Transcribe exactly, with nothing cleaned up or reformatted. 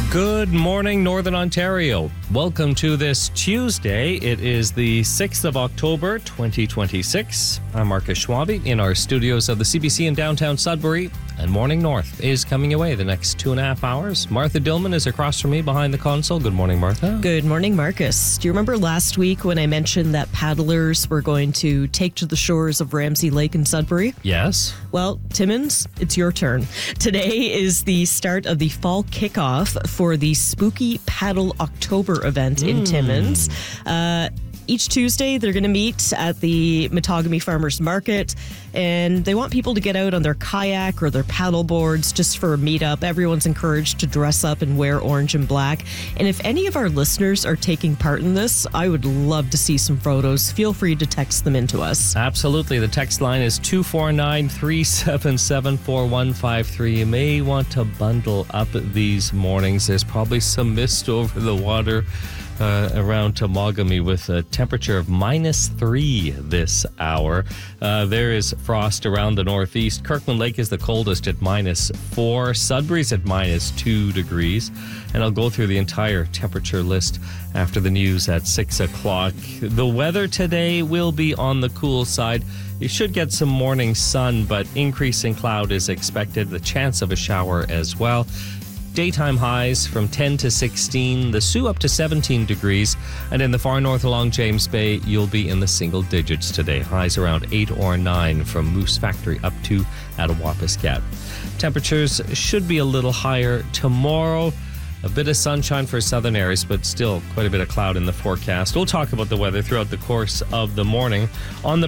Good morning, Northern Ontario. Welcome to this Tuesday. It is the sixth of October, twenty twenty-six. I'm Marcus Schwabe in our studios of the C B C in downtown Sudbury, and Morning North is coming away the next two and a half hours. Martha Dillman is across from me behind the console. Good morning, Martha. Good morning, Marcus. Do you remember last week when I mentioned that paddlers were going to take to the shores of Ramsey Lake in Sudbury? Yes. Well, Timmins, it's your turn. Today is the start of the fall kickoff for the Spooky Paddle October event in Mm. Timmins. Uh, each Tuesday, they're going to meet at the Matagami Farmers Market, and they want people to get out on their kayak or their paddle boards just for a meetup. Everyone's encouraged to dress up and wear orange and black. And if any of our listeners are taking part in this, I would love to see some photos. Feel free to text them into us. Absolutely. The text line is two four nine, three seven seven, four one five three. You may want to bundle up these mornings. There's probably some mist over the water uh, around Temagami with a temperature of minus three this hour. Uh, there is frost around the northeast. Kirkland Lake is the coldest at minus four. Sudbury's at minus two degrees. And I'll go through the entire temperature list after the news at six o'clock. The weather today will be on the cool side. You should get some morning sun, but increasing cloud is expected. The chance of a shower as well. Daytime highs from ten to sixteen, the Sioux up to seventeen degrees, and in the far north along James Bay, you'll be in the single digits today. Highs around eight or nine from Moose Factory up to Attawapiskat. Temperatures should be a little higher tomorrow. A bit of sunshine for southern areas, but still quite a bit of cloud in the forecast. We'll talk about the weather throughout the course of the morning. On the